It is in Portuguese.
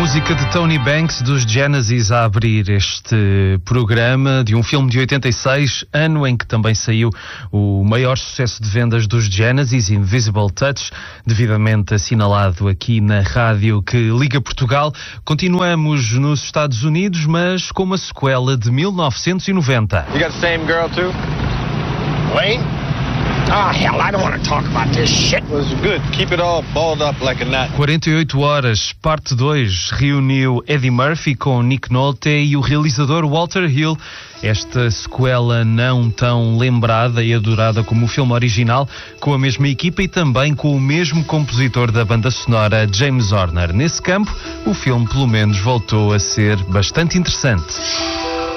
música de Tony Banks dos Genesis a abrir este programa de um filme de 86, ano em que também saiu o maior sucesso de vendas dos Genesis, Invisible Touch, devidamente assinalado aqui na rádio que liga Portugal. Continuamos nos Estados Unidos, mas com uma sequela de 1990. You got the same girl too? Wayne? Ah, hell, I don't want to talk about this shit. Well, it's good. Keep it all balled up like a knot. 48 horas, parte 2, reuniu Eddie Murphy com Nick Nolte e o realizador Walter Hill. Esta sequela não tão lembrada e adorada como o filme original, com a mesma equipa e também com o mesmo compositor da banda sonora, James Horner. Nesse campo, o filme pelo menos voltou a ser bastante interessante.